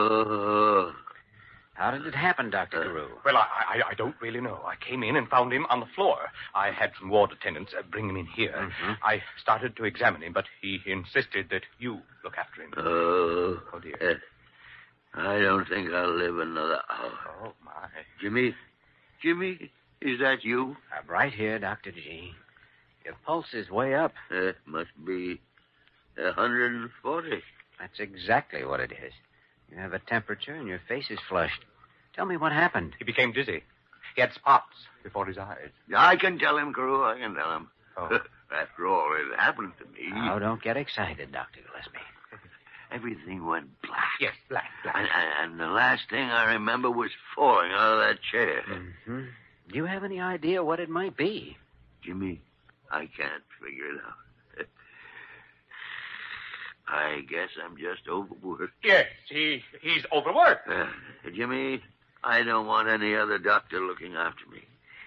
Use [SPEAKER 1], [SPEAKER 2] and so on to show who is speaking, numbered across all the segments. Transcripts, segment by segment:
[SPEAKER 1] Oh.
[SPEAKER 2] How did it happen, Dr. Carew?
[SPEAKER 3] Well, I don't really know. I came in and found him on the floor. I had some ward attendants bring him in here.
[SPEAKER 2] Mm-hmm.
[SPEAKER 3] I started to examine him, but he insisted that you look after him.
[SPEAKER 1] Oh,
[SPEAKER 3] dear.
[SPEAKER 1] I don't think I'll live another hour.
[SPEAKER 3] Oh, my.
[SPEAKER 1] Jimmy, is that you?
[SPEAKER 2] I'm right here, Dr. G. Your pulse is way up.
[SPEAKER 1] It must be 140.
[SPEAKER 2] That's exactly what it is. You have a temperature and your face is flushed. Tell me what happened.
[SPEAKER 3] He became dizzy. He had spots before his eyes.
[SPEAKER 1] I can tell him, Carew. I can tell him.
[SPEAKER 3] Oh.
[SPEAKER 1] After all, it happened to me.
[SPEAKER 2] Oh, don't get excited, Dr. Gillespie.
[SPEAKER 1] Everything went black.
[SPEAKER 3] Yes, black.
[SPEAKER 1] And the last thing I remember was falling out of that chair.
[SPEAKER 2] Mm-hmm. Do you have any idea what it might be?
[SPEAKER 1] Jimmy, I can't figure it out. I guess I'm just overworked.
[SPEAKER 3] Yes, he's overworked.
[SPEAKER 1] Jimmy, I don't want any other doctor looking after me.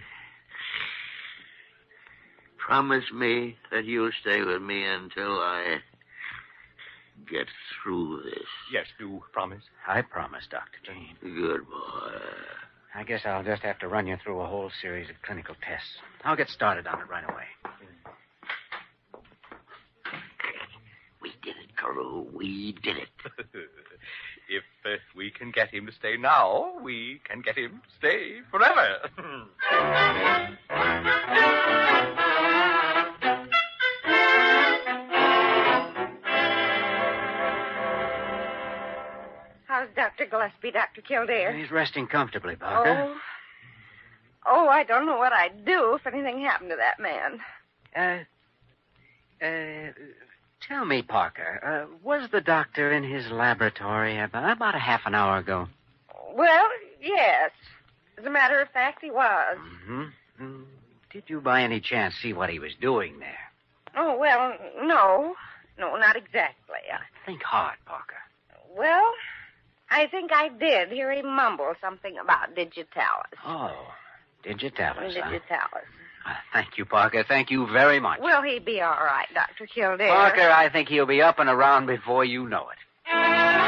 [SPEAKER 1] Promise me that you'll stay with me until I get through this.
[SPEAKER 3] Yes, do promise.
[SPEAKER 2] I promise, Dr. G.
[SPEAKER 1] Good boy.
[SPEAKER 2] I guess I'll just have to run you through a whole series of clinical tests. I'll get started on it right away.
[SPEAKER 1] We did it, Carew. We did it.
[SPEAKER 3] If we can get him to stay now, we can get him to stay forever.
[SPEAKER 4] How's Dr. Gillespie, Dr. Kildare?
[SPEAKER 2] He's resting comfortably, Parker.
[SPEAKER 4] Oh, I don't know what I'd do if anything happened to that man.
[SPEAKER 2] Tell me, Parker, was the doctor in his laboratory about a half an hour ago?
[SPEAKER 4] Well, yes. As a matter of fact, he was.
[SPEAKER 2] Mm-hmm. Did you by any chance see what he was doing there?
[SPEAKER 4] Oh, well, no. No, not exactly.
[SPEAKER 2] Think hard, Parker.
[SPEAKER 4] Well, I think I did hear him mumble something about digitalis.
[SPEAKER 2] Oh, digitalis, huh?
[SPEAKER 4] Digitalis.
[SPEAKER 2] Thank you, Parker. Thank you very much.
[SPEAKER 4] Will he be all right, Dr. Kildare?
[SPEAKER 2] Parker, I think he'll be up and around before you know it.